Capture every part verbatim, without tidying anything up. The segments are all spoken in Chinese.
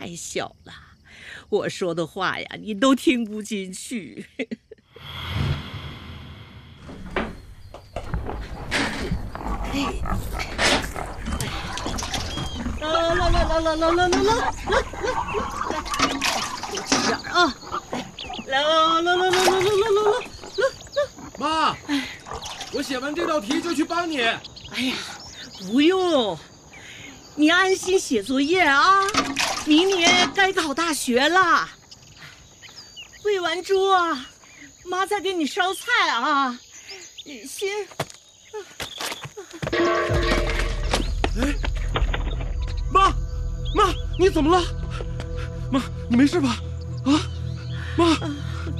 太小了，我说的话呀，你都听不进去。来来来来来来来来来来来，多吃点啊！来来来来来来来来来来。 妈，我写完这道题就去帮你。 哎呀，不用，你安心写作业啊！明年该考大学了。喂完猪啊，妈再给你烧菜啊。你先。 哎，妈，妈，你怎么了？妈，你没事吧？啊，妈。啊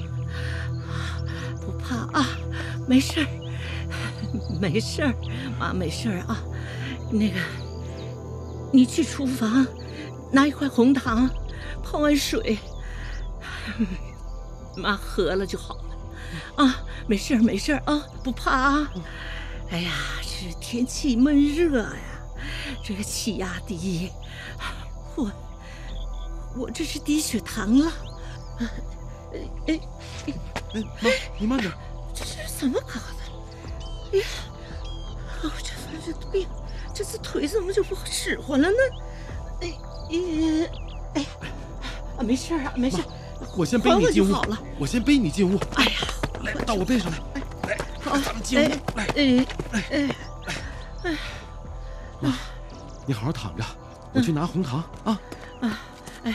不怕啊，没事儿，没事儿，妈没事儿啊。那个，你去厨房拿一块红糖，泡完水，妈喝了就好了。啊，没事儿没事儿啊，不怕啊。哎呀，这天气闷热呀，这个气压低，我我这是低血糖了。哎哎哎，妈，你慢点。 这是怎么搞的？哎呀，我这这病，这次腿怎么就不使唤了呢？哎哎哎呀，啊，没事啊，没事。 我先背你进屋。 好了， 我先背你进屋。 哎呀， 来，到我背上来。来， 好， 咱们进屋。来， 哎哎哎哎， 妈，你好好躺着，我去拿红糖啊。 啊，哎。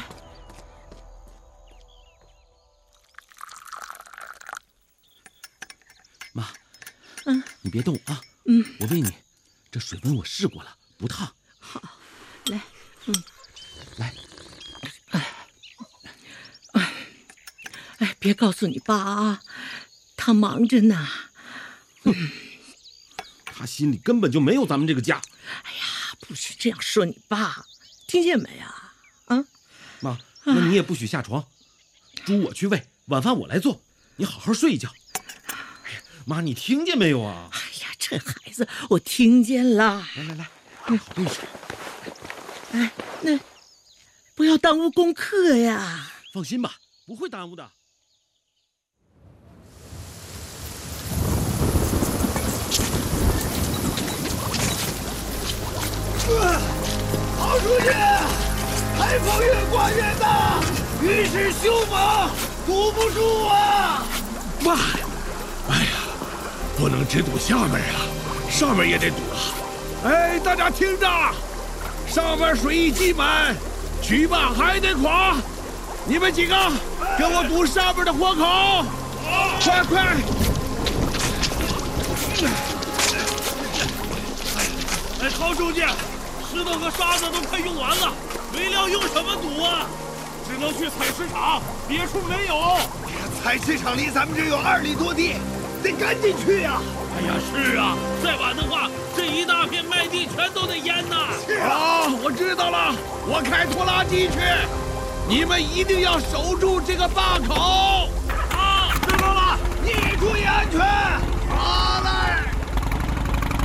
妈， 嗯， 你别动啊。 嗯， 我喂你，这水温我试过了，不烫。 好，来，嗯， 来。 哎，哎，哎，别告诉你爸啊，他忙着呢。 嗯，他心里根本就没有咱们这个家。 哎呀，不许这样说你爸，听见没啊？啊， 妈，那你也不许下床，猪我去喂，晚饭我来做，你好好睡一觉。哎呀，妈，你听见没有啊？ 哎呀，这孩子，我听见了。 来来来，好背上。 哎，那不要耽误功课呀。 放心吧，不会耽误的。 好书记，台风越刮越大，雨势凶猛，堵不住啊！ 妈呀！哎呀，不能只堵下面啊，上面也得堵啊！哎，大家听着，上面水一积满，渠坝还得垮。你们几个跟我堵上面的活口，快快！ 哎，陶书记，石头和沙子都快用完了，没料用什么堵啊？只能去采石场，别处没有。 采石场离咱们这有二里多地，得赶紧去呀！ 哎呀，是啊，再晚的话，这一大片麦地全都得淹呐！ 是啊，我知道了，我开拖拉机去，你们一定要守住这个坝口。